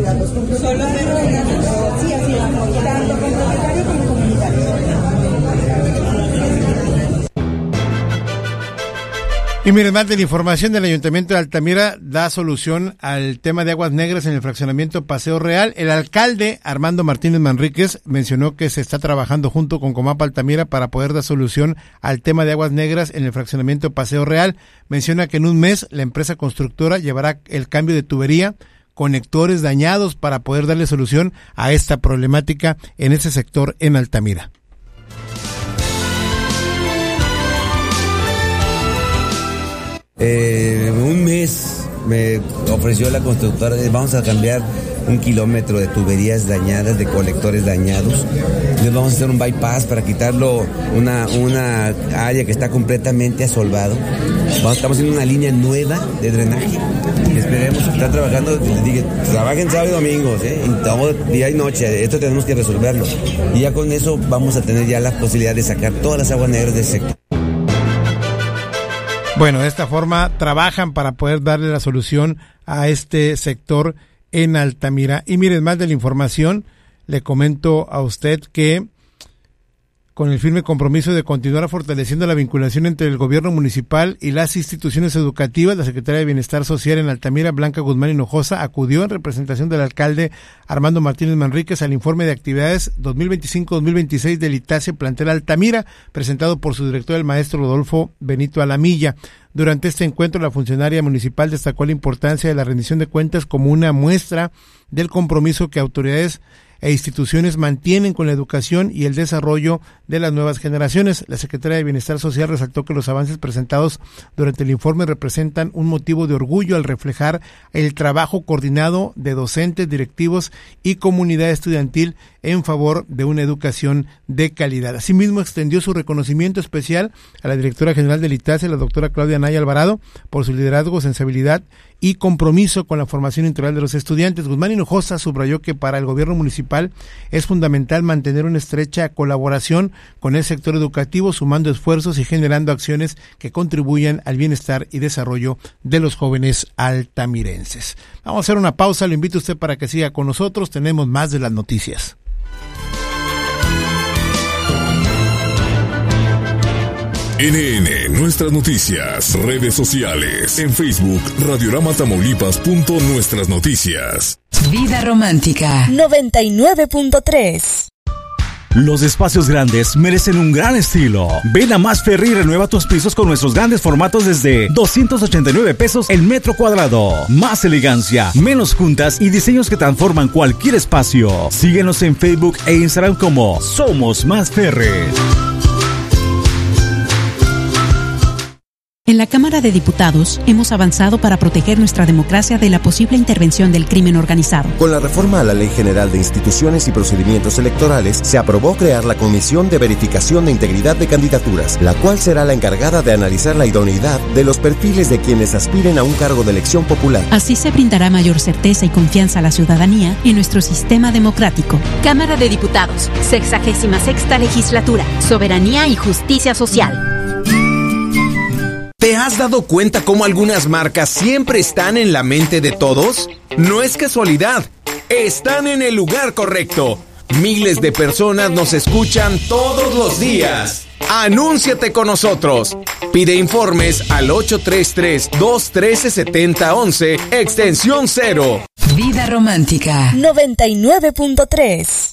las dos con propietario. Sí, así es, tanto con propietario como comunitario. Y miren, más de la información del Ayuntamiento de Altamira da solución al tema de aguas negras en el fraccionamiento Paseo Real. El alcalde Armando Martínez Manríquez mencionó que se está trabajando junto con Comapa Altamira para poder dar solución al tema de aguas negras en el fraccionamiento Paseo Real. Menciona que en un mes la empresa constructora llevará el cambio de tubería, conectores dañados para poder darle solución a esta problemática en ese sector en Altamira. Un mes me ofreció la constructora, vamos a cambiar 1 kilómetro de tuberías dañadas, de colectores dañados. Entonces vamos a hacer un bypass para quitarlo, una área que está completamente asolvado. Estamos haciendo una línea nueva de drenaje. Esperemos, están trabajando, les dije, trabajen sábado y domingos, y todo día y noche, esto tenemos que resolverlo. Y ya con eso vamos a tener ya la posibilidad de sacar todas las aguas negras del sector. Bueno, de esta forma trabajan para poder darle la solución a este sector en Altamira. Y miren, más de la información, le comento a usted que con el firme compromiso de continuar fortaleciendo la vinculación entre el gobierno municipal y las instituciones educativas, la Secretaria de Bienestar Social en Altamira, Blanca Guzmán Hinojosa, acudió en representación del alcalde Armando Martínez Manríquez al informe de actividades 2025-2026 del ITASE Plantel Altamira, presentado por su director, el maestro Rodolfo Benito Alamilla. Durante este encuentro, la funcionaria municipal destacó la importancia de la rendición de cuentas como una muestra del compromiso que autoridades e instituciones mantienen con la educación y el desarrollo de las nuevas generaciones. La Secretaría de Bienestar Social resaltó que los avances presentados durante el informe representan un motivo de orgullo al reflejar el trabajo coordinado de docentes, directivos y comunidad estudiantil en favor de una educación de calidad. Asimismo, extendió su reconocimiento especial a la directora general del ITASE, la doctora Claudia Naya Alvarado, por su liderazgo, sensibilidad y compromiso con la formación integral de los estudiantes. Guzmán Hinojosa subrayó que para el gobierno municipal es fundamental mantener una estrecha colaboración con el sector educativo, sumando esfuerzos y generando acciones que contribuyan al bienestar y desarrollo de los jóvenes altamirenses. Vamos a hacer una pausa, lo invito a usted para que siga con nosotros, tenemos más de las noticias. NN, nuestras noticias, redes sociales, en Facebook, Radiorama-Tamaulipas.nuestras noticias. Vida romántica 99.3. Los espacios grandes merecen un gran estilo. Ven a Más Ferry y renueva tus pisos con nuestros grandes formatos desde 289 pesos el metro cuadrado. Más elegancia, menos juntas y diseños que transforman cualquier espacio. Síguenos en Facebook e Instagram como Somos Más Ferry. En la Cámara de Diputados hemos avanzado para proteger nuestra democracia de la posible intervención del crimen organizado. Con la reforma a la Ley General de Instituciones y Procedimientos Electorales, se aprobó crear la Comisión de Verificación de Integridad de Candidaturas, la cual será la encargada de analizar la idoneidad de los perfiles de quienes aspiren a un cargo de elección popular. Así se brindará mayor certeza y confianza a la ciudadanía en nuestro sistema democrático. Cámara de Diputados, 66ª Legislatura, Soberanía y Justicia Social. ¿Te has dado cuenta cómo algunas marcas siempre están en la mente de todos? No es casualidad, están en el lugar correcto. Miles de personas nos escuchan todos los días. Anúnciate con nosotros. Pide informes al 833-213-7011, extensión 0. Vida romántica 99.3.